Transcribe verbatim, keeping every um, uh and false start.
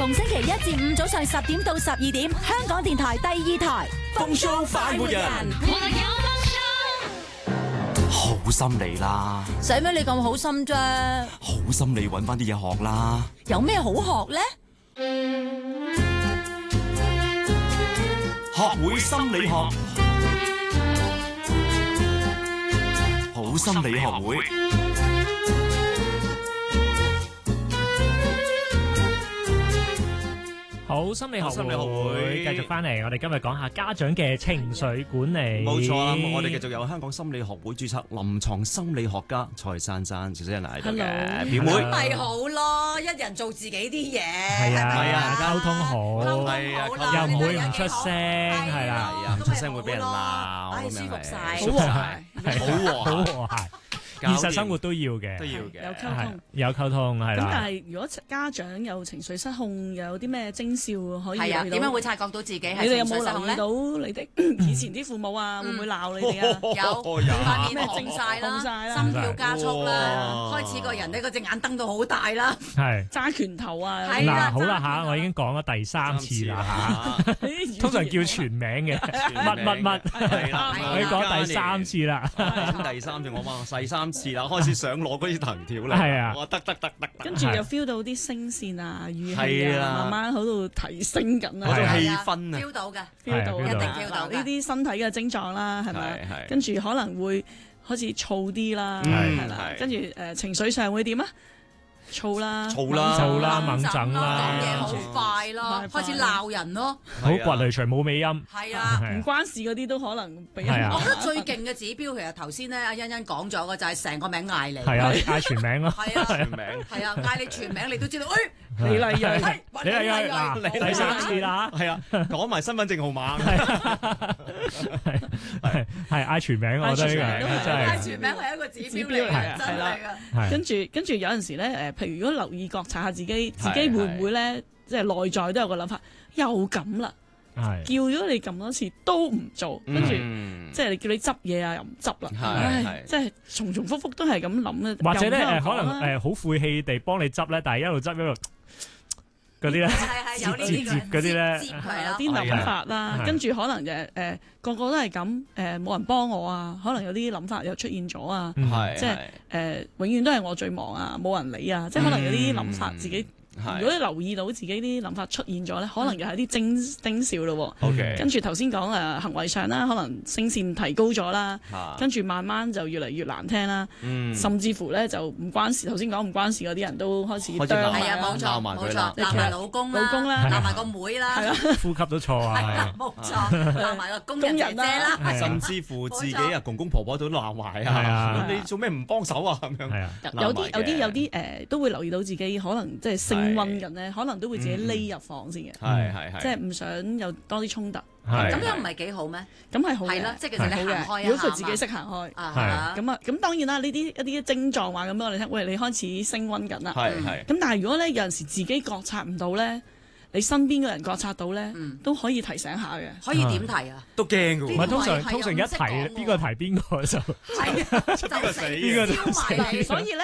逢星期一至五早上十點到十二點，香港電台第二台風騷快活人，好心你啦， 使咩你咁好心啫？ 好心你搵翻啲嘢學啦。 有咩好學咧？ 學會心理學，好心理學會。 好心理學會繼續翻嚟，我哋今日講下家長嘅情緒管理。 冇錯啦，我哋繼續有香港心理學會註冊臨床心理學家蔡珊珊小姐人喺度嘅表妹。 咁咪好咯，一人做自己啲嘢， 係啊， 係啊，溝通好， 係啊， 又唔會唔出聲，係啦， 係啊，唔出聲會俾人鬧， 唉，舒服晒， 舒服晒，好和好和諧。現實生活都要嘅， 都要嘅， 有溝通， 有溝通係啦。 咁但係如果家長有情緒失控，有啲咩徵兆可以係啊？ 點點樣會察覺到自己係你哋有冇情緒失控咧？ 留意到你哋以前啲父母啊，會唔會鬧你哋啊？ 有，塊面紅晒啦，心跳加速啦，開始個人呢嗰隻眼瞪到好大啦， 係揸拳頭啊！ 嗱，好啦嚇，我已經講咗第三次啦嚇，通常叫全名嘅，乜乜乜，我已經講第三次啦， 第三次我話第三次啦，開始想攞嗰啲藤條咧， 係啊， 我得得得得， 跟住又 feel 到啲聲線啊、語氣啊，慢慢喺度提升緊啊， 嗰種氣氛啊 ，feel 到嘅 ，feel 到， 一定 feel 到呢啲身體嘅症狀啦，係咪？跟住可能會開始燥啲啦，係啦，跟住誒情緒上會點啊？燥啦， 燥啦， 燥啦，猛整啦， 講嘢好快咯，開始鬧人咯， 好掘嚟除冇尾音， 係啊， 唔關事嗰啲都可能俾人。 我覺得最勁嘅指標其實頭先咧，阿欣欣講咗嘅就係成個名嗌你， 係啊，嗌全名咯， 係啊， 全名， 係啊，嗌你全名你都知道，誒， 李麗蕊， 李麗蕊嗱，第三次啦， 係啊，講埋身份證號碼， 係係嗌全名，我覺得呢個真係嗌全名係一個指標嚟嘅，真係㗎。 跟住跟住有陣時咧，誒，譬如如果留意覺察下自己，自己會唔會咧，即係內在都有個諗法，又咁啦，叫咗你咁多次都唔做，跟住即係你叫你執嘢啊，又唔執啦，唉，即係重重複複都係咁諗咧。 或者咧誒，可能誒好晦氣地幫你執咧，但係一路執一路嗰啲咧， 接接接嗰啲咧， 係有啲諗法啦，跟住可能誒誒個個都係咁誒，冇人幫我啊，可能有啲諗法又出現咗啊，即係誒永遠都係我最忙啊，冇人理啊，即係可能有啲諗法自己。如果你留意到自己啲諗法出現咗咧，可能又係啲徵徵兆咯。 OK， 跟住頭先講誒行為上啦，可能聲線提高咗啦，跟住慢慢就越嚟越難聽啦，甚至乎咧就唔關事。頭先講唔關事嗰啲人都開始係啊，冇錯冇錯，鬧埋老公老公啦， 鬧埋個妹啦， 呼吸都錯啊， 冇錯，鬧埋個工人姐姐啦， 甚至乎自己啊公公婆婆都鬧埋啊，你做咩唔幫手啊咁樣？ 有啲有啲有啲誒都會留意到自己可能即係升溫緊咧，可能都會自己匿入房先嘅， 係係係， 即係唔想有多啲衝突。 咁樣唔係幾好咩？ 咁係好嘅， 係咯，即係其實你行開一下。 如果佢自己識行開，咁啊，咁當然啦，呢啲一啲症狀話咁俾我哋聽，喂，你開始升溫緊啦。 係係。 咁但係如果咧有陣時自己覺察唔到咧，你身邊嘅人覺察到咧，都可以提醒下嘅。 可以點提啊？ 都驚㗎喎。 唔係通常通常一提邊個提邊個就係啊，就死邊個都死。 所以咧。